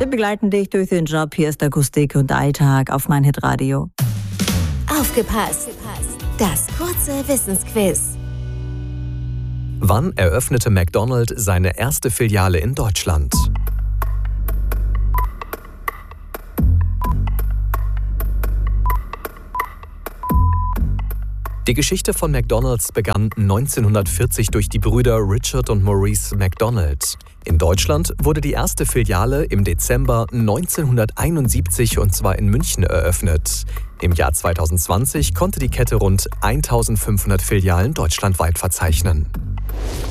Wir begleiten dich durch den Job. Hier ist Akustik und Alltag auf meinHit Radio. Aufgepasst! Das kurze Wissensquiz. Wann eröffnete McDonald's seine erste Filiale in Deutschland? Die Geschichte von McDonald's begann 1940 durch die Brüder Richard und Maurice McDonald. In Deutschland wurde die erste Filiale im Dezember 1971 und zwar in München eröffnet. Im Jahr 2020 konnte die Kette rund 1500 Filialen deutschlandweit verzeichnen.